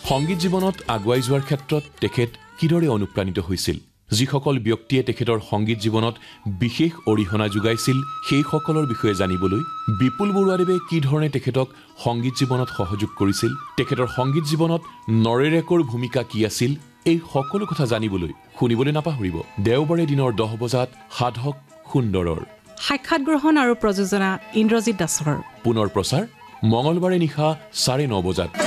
সংগীত জীৱনত আগুৱাই যোৱাৰ ক্ষেত্ৰত তেখেত কিদৰে অনুপ্ৰাণিত হৈছিল যিসকল ব্যক্তিয়ে তেখেতৰ সংগীত জীৱনত বিশেষ অৰিহণা যোগাইছিল সেই সকলৰ বিষয়ে জানিবলৈ বিপুল বৰুৱাদেৱে কি ধৰণে তেখেতক সংগীত জীৱনত সহযোগ কৰিছিল তেখেতৰ সংগীত জীৱনত নৰেৰেকৰ ভূমিকা কি আছিল এই সকলো কথা জানিবলৈ শুনিবলৈ নাপাহৰিব দেওবাৰে দিনৰ 10 বজাত সাধক সুন্দৰৰ সাক্ষাৎ গ্ৰহণ আৰু প্ৰযোজনা ইন্দ্ৰজিৎ দাসৰ পুনৰ প্ৰচাৰ মঙলবাৰে নিশা 9:30 বজাত